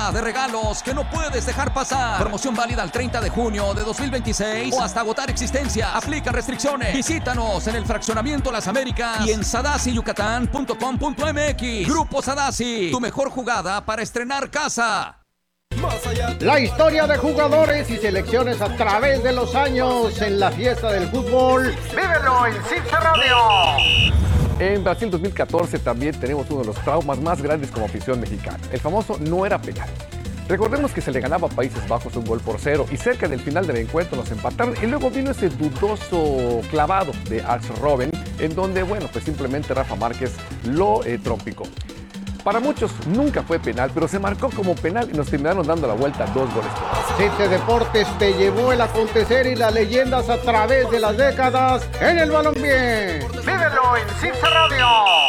de regalos que no puedes dejar pasar. Promoción válida al 30 de junio de 2026 o hasta agotar existencia. Aplica restricciones. Visítanos en el Fraccionamiento Las Américas y en sadasiyucatán.com.mx. Grupo Sadasi, tu mejor jugada para estrenar casa. La historia de jugadores y selecciones a través de los años en la fiesta del fútbol. Vívelo en Cince Radio. En Brasil 2014 también tenemos uno de los traumas más grandes como afición mexicana. El famoso no era penal. Recordemos que se le ganaba a Países Bajos 1-0 y cerca del final del encuentro nos empataron y luego vino ese dudoso clavado de Arjen Robben en donde, pues simplemente Rafa Márquez lo trompicó. Para muchos nunca fue penal, pero se marcó como penal y nos terminaron dando la vuelta 2 goles. Cince Deportes te llevó el acontecer y las leyendas a través de las décadas en el balompié. Vívelo en Cince Radio.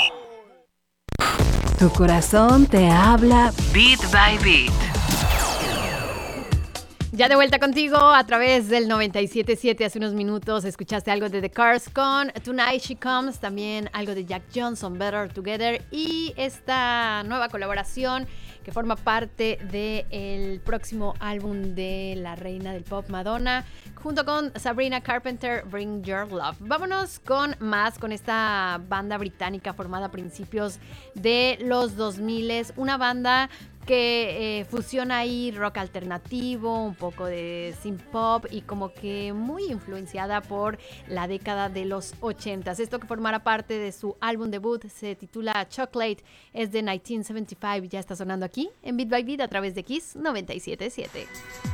Tu corazón te habla Beat by Beat. Ya de vuelta contigo a través del 97.7. Hace unos minutos escuchaste algo de The Cars con Tonight She Comes, también algo de Jack Johnson, Better Together, y esta nueva colaboración que forma parte del próximo álbum de la reina del pop, Madonna, junto con Sabrina Carpenter, Bring Your Love. Vámonos con esta banda británica formada a principios de los 2000, una banda que fusiona ahí rock alternativo, un poco de synth pop y como que muy influenciada por la década de los 80s. Esto que formará parte de su álbum debut se titula Chocolate, es de 1975, ya está sonando aquí en Beat by Beat a través de Kiss 97.7.